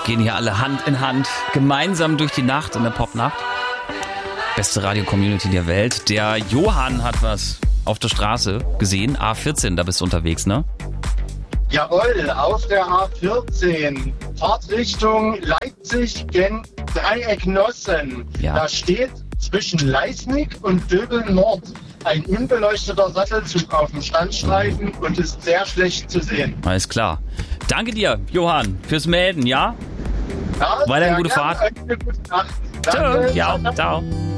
gehen hier alle Hand in Hand gemeinsam durch die Nacht in der Popnacht. Beste Radio-Community der Welt. Der Johann hat was auf der Straße gesehen. A14, da bist du unterwegs, ne? Jawohl, auf der A14. Fahrtrichtung Leipzig gen Dreiecknossen. Ja. Da steht zwischen Leisnig und Döbel Nord ein unbeleuchteter Sattelzug auf dem Standstreifen und ist sehr schlecht zu sehen. Alles klar. Danke dir, Johann, fürs Melden, ja? Ja, Weiterhin gute Fahrt. Eine gute Nacht. Ciao. Danke. Ja, ciao.